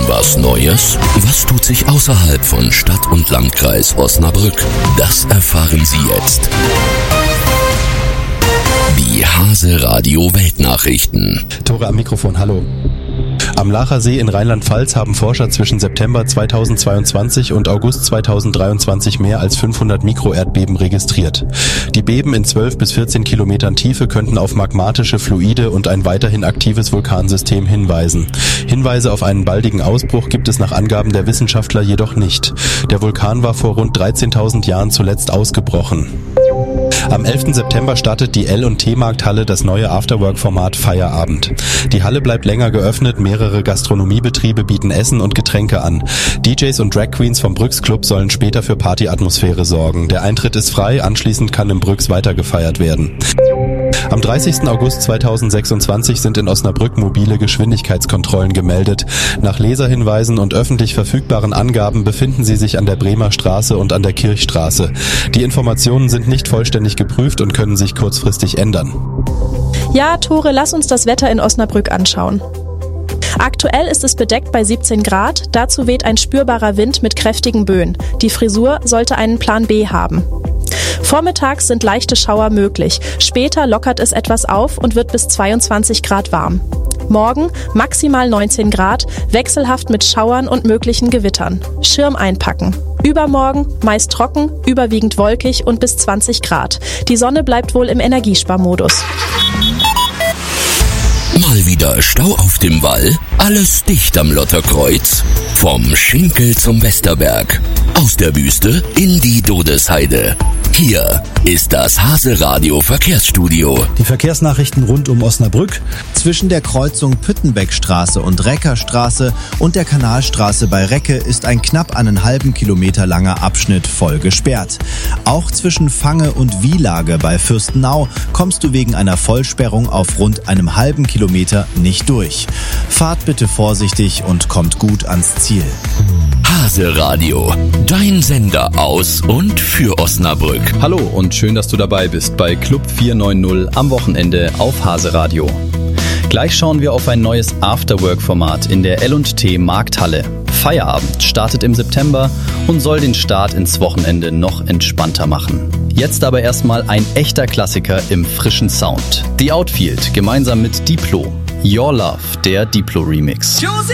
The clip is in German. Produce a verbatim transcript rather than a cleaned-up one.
Was Neues? Was tut sich außerhalb von Stadt und Landkreis Osnabrück? Das erfahren Sie jetzt. Die Hase Radio Weltnachrichten. Tore am Mikrofon, hallo. Am Lacher See in Rheinland-Pfalz haben Forscher zwischen September zweitausendzweiundzwanzig und August zweitausenddreiundzwanzig mehr als fünfhundert Mikroerdbeben registriert. Die Beben in zwölf bis vierzehn Kilometern Tiefe könnten auf magmatische Fluide und ein weiterhin aktives Vulkansystem hinweisen. Hinweise auf einen baldigen Ausbruch gibt es nach Angaben der Wissenschaftler jedoch nicht. Der Vulkan war vor rund dreizehntausend Jahren zuletzt ausgebrochen. Am elften September startet die L und T-Markthalle das neue Afterwork-Format Feierabend. Die Halle bleibt länger geöffnet, mehrere Gastronomiebetriebe bieten Essen und Getränke an. D Js und Drag Queens vom Brüx Club sollen später für Partyatmosphäre sorgen. Der Eintritt ist frei, anschließend kann im Brüx weiter gefeiert werden. Am dreißigsten August zweitausendsechsundzwanzig sind in Osnabrück mobile Geschwindigkeitskontrollen gemeldet. Nach Leserhinweisen und öffentlich verfügbaren Angaben befinden sie sich an der Bremer Straße und an der Kirchstraße. Die Informationen sind nicht vollständig geprüft und können sich kurzfristig ändern. Ja, Tore, lass uns das Wetter in Osnabrück anschauen. Aktuell ist es bedeckt bei siebzehn Grad, dazu weht ein spürbarer Wind mit kräftigen Böen. Die Frisur sollte einen Plan B haben. Vormittags sind leichte Schauer möglich, später lockert es etwas auf und wird bis zweiundzwanzig Grad warm. Morgen maximal neunzehn Grad, wechselhaft mit Schauern und möglichen Gewittern. Schirm einpacken. Übermorgen meist trocken, überwiegend wolkig und bis zwanzig Grad. Die Sonne bleibt wohl im Energiesparmodus. Mal wieder Stau auf dem Wall? Alles dicht am Lotterkreuz? Vom Schinkel zum Westerberg. Aus der Wüste in die Dodesheide. Hier ist das Hase Radio Verkehrsstudio. Die Verkehrsnachrichten rund um Osnabrück. Zwischen der Kreuzung Püttenbeckstraße und Reckerstraße und der Kanalstraße bei Recke ist ein knapp einen halben Kilometer langer Abschnitt voll gesperrt. Auch zwischen Fange und Wielage bei Fürstenau kommst du wegen einer Vollsperrung auf rund einem halben Kilometer nicht durch. Fahrt bitte vorsichtig und kommt gut ans Ziel. Hase Radio, dein Sender aus und für Osnabrück. Hallo und schön, dass du dabei bist bei Club vierhundertneunzig am Wochenende auf Hase Radio. Gleich schauen wir auf ein neues Afterwork-Format in der L und T Markthalle. Feierabend startet im September und soll den Start ins Wochenende noch entspannter machen. Jetzt aber erstmal ein echter Klassiker im frischen Sound. The Outfield gemeinsam mit Diplo. Your Love, der Diplo-Remix.